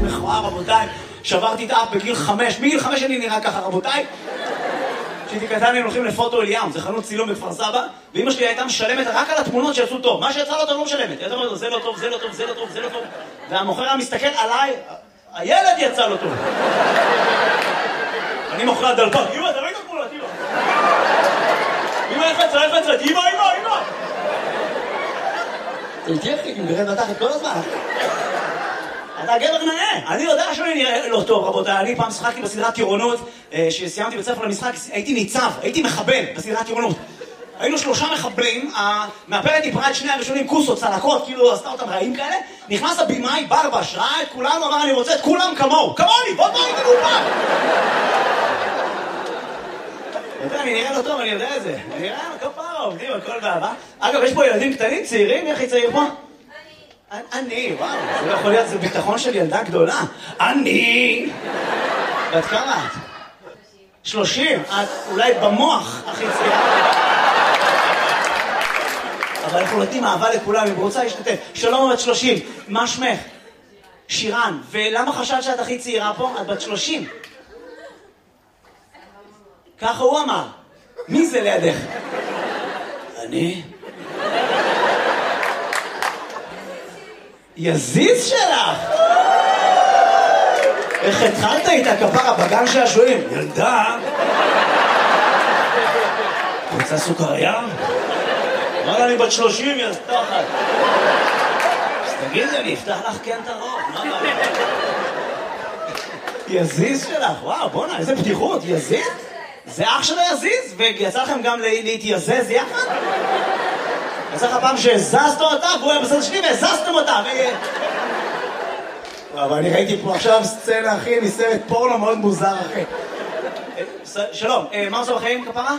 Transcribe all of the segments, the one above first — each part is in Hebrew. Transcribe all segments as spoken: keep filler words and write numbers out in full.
מכוער, רבותיי. שברתי את האף בגיל חמש. מגיל חמש אני נראה ככה, רבותיי. כשהייתי קטן היינו הולכים לפוטו אליאם, זה חנות צילום בכפר סבא, ואמא שלי הייתה משלמת רק על התמונות שיצאו טוב. מה שיצא לא טוב לא משלמת. היא הייתה אומרת, זה לא טוב, זה לא טוב, זה לא טוב, זה לא טוב. והמוכר היה מסתכל עליי, הילד יצא לו טוב. אני מוכרה דלפק, אמא, אתה ראית תמונות, אמא. אמא, איך יצא, איך יצא, אמא, אמא, אמא. זה איתי אחי, אני מגרד בתחת כל הזמן. אתה גבר נאה, אני יודע שאני נראה לא טוב, רבותיי. אני פעם שחקתי בסדרת טירונות, שסיימתי בית ספר למשחק, הייתי ניצב, הייתי מחבל בסדרת טירונות. היינו שלושה מחבלים, המאפרת דיברה את שני הראשונים, כוסות, צלקות, כאילו עשתה אותם רעים כאלה. נכנס הבימאי, ברבש, ראה את כולנו, אמר אני רוצה את כולם כמוהו. כמוני, בוא בוא איתנו פעם. אני נראה לא טוב, אני יודע את זה. אני נראה כפרה, עובדים, הכל באהבה. אגב, יש פה ילדים קטנים, צעירים, איך היא צעיר פה? אני, וואו, זה לא יכול להיות, זה ביטחון של ילדה גדולה. אני! בת כמה את? שלושים. את אולי במוח הכי צעירה. אבל אנחנו נותנים אהבה לכולם, אם רוצה להשתתף. שלום, בת שלושים. מה שמך? שירן. ולמה חשבת שאת הכי צעירה פה? את בת שלושים. ככה הוא אמר. מי זה לידך? אני? יזיז שלך! איך התחלת איתה כפרה בגן שעשועים? ילדה! רוצה סוכריה? אמרה אני בת שלושים, יא סתחת. אז תגיד לי, אני אפתח לך כן את הרוב. יזיז שלך, וואו, בוא'נה, איזה פתיחות, יזיז? זה אח שלו יזיז? ויצא לכם גם להתייזז יחד? יצא לך פעם שהזזת אותה, והוא היה בסדר שלי והזזתם אותה, ו... אבל אני ראיתי פה עכשיו סצנה, אחי, מסרט פורנו מאוד מוזר, אחי. שלום, מה עושה בחיים, כפרה?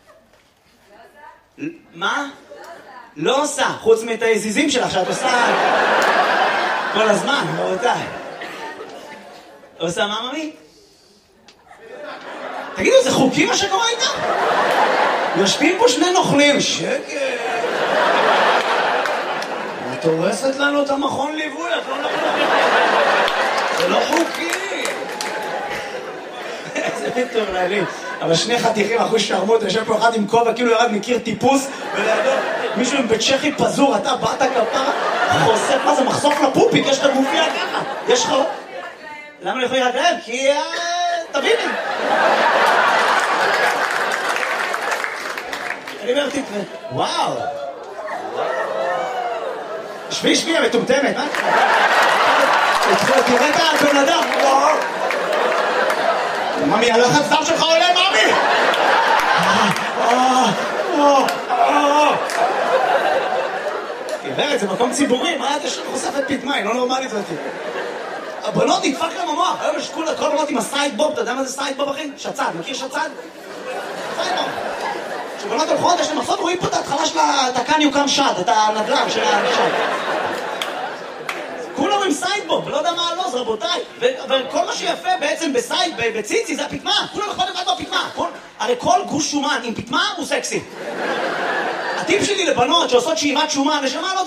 מה? לא עושה, חוץ מאת היזיזים שלך, שאת עושה כל הזמן, רבותיי. עושה מה, ממי? תגידו, זה חוקי מה שקורה איתה? יושבים פה שני נוכלים, שקט. את הורסת לנו את המכון ליווי, את לא נוכלים. זה לא חוקי. איזה מטורללים. אבל שני חתיכים, אחוז שרמות, יושב פה אחד עם כובע, כאילו ירד מכיר טיפוס, ולידו מישהו עם בית צ'כי פזור, אתה באת כפרה, חושף, מה זה, מחשוף לפופיק, יש לך גופיה ככה, יש לך... למה אני יכולים להגרב? כי... תביני. אני אומר, תתראה, וואו. שבי, שבי, המטומטמת, מה? תראה את הבן אדם, וואו. ממי, הלחץ דם שלך עולה, ממי! גברת, זה מקום ציבורי, מה את יש לך חושפת פתמה, היא לא נורמלית אותי. הבנות נדפק להם המוח, היום יש כל הבנות עם הסייד בוב, אתה יודע מה זה סייד בוב, אחי? שצד, מכיר שצד? סייד בוב. כשבנות הולכות, יש להם מחסות, רואים פה את ההתחלה של התקן יוקם שד, את הנדל"ן של השד. כולם עם סיידבוב, ולא יודע מה הלוז, רבותיי. וכל מה שיפה בעצם בסייד, בציצי, זה הפתמה. כולם יכולים לבד בפתמה. הרי כל גוש שומן עם פתמה הוא סקסי. הטיפ שלי לבנות שעושות שאיבת שומן, נשמה לא